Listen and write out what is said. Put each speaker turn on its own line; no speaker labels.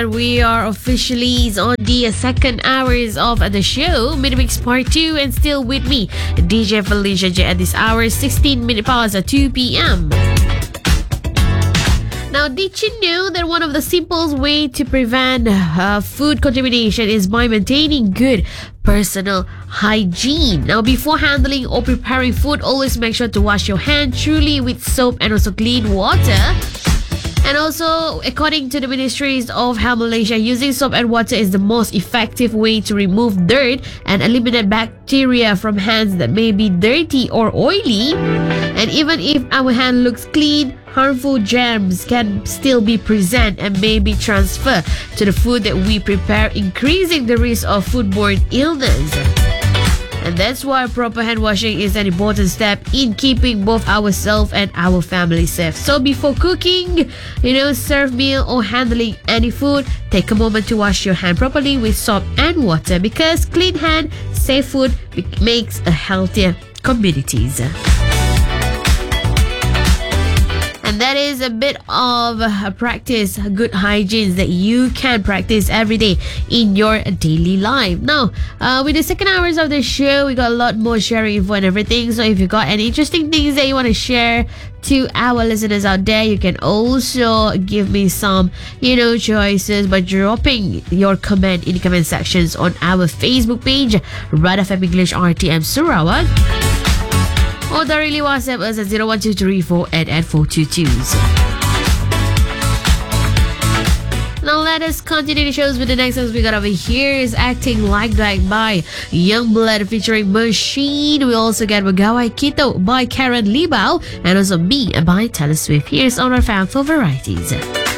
We are officially on the second hours of the show, Midweeks Part 2, and still with me, DJ Felicia J at this hour, 16 minutes past at 2 p.m. Now, did you know that one of the simplest way to prevent food contamination is by maintaining good personal hygiene? Now, before handling or preparing food, always make sure to wash your hands truly with soap and also clean water. And also, according to the Ministries of Health Malaysia, using soap and water is the most effective way to remove dirt and eliminate bacteria from hands that may be dirty or oily. And even if our hand looks clean, harmful germs can still be present and may be transferred to the food that we prepare, increasing the risk of foodborne illness. And that's why proper hand washing is an important step in keeping both ourselves and our family safe. So before cooking, serve meal or handling any food, take a moment to wash your hand properly with soap and water, because clean hand, safe food makes a healthier communities. And that is a bit of a practice, good hygiene that you can practice every day in your daily life. Now, with the second hours of the show, we got a lot more sharing info and everything. So if you got any interesting things that you want to share to our listeners out there, you can also give me some, choices by dropping your comment in the comment sections on our Facebook page, Red FM English RTM Sarawak. Or directly WhatsApp us at 01234888422. Now let us continue the shows with the next songs we got over here is Acting Like That by Youngblood featuring Machine. We also get Magawai Kito by Karen Libao and also Me by Taylor Swift. Here's on our fan for varieties.